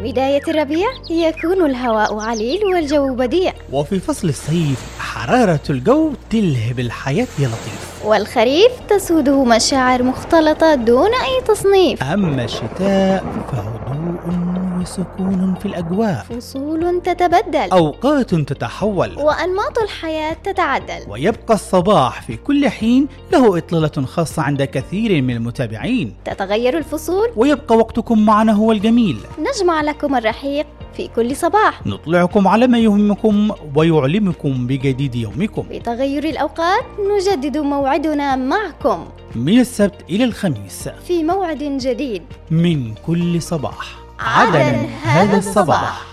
بداية الربيع يكون الهواء عليل والجو بديع، وفي فصل الصيف حرارة الجو تلهب الحياة يا لطيف، والخريف تسوده مشاعر مختلطة دون أي تصنيف. أما الشتاء فهدوء وسكون في الأجواء، فصول تتبدل، أوقات تتحول، وأنماط الحياة تتعدل. ويبقى الصباح في كل حين له إطلالة خاصة عند كثير من المتابعين. تتغير الفصول ويبقى وقتكم معنا هو الجميل، نجمع لكم الرحيق في كل صباح، نطلعكم على ما يهمكم ويعلمكم بجديد يومكم. بتغير الأوقات نجدد موعدنا معكم من السبت إلى الخميس في موعد جديد من كل صباح. عدن هذا الصباح.